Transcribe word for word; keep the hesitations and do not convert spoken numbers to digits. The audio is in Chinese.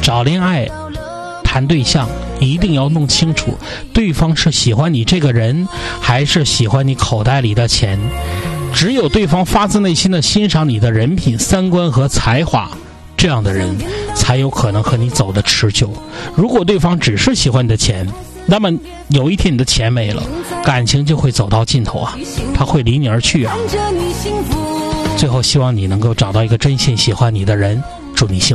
找恋爱谈对象一定要弄清楚对方是喜欢你这个人还是喜欢你口袋里的钱。只有对方发自内心的欣赏你的人品、三观和才华，这样的人才有可能和你走得持久。如果对方只是喜欢你的钱，那么有一天你的钱没了，感情就会走到尽头啊，他会离你而去啊。最后希望你能够找到一个真心喜欢你的人，祝你幸福。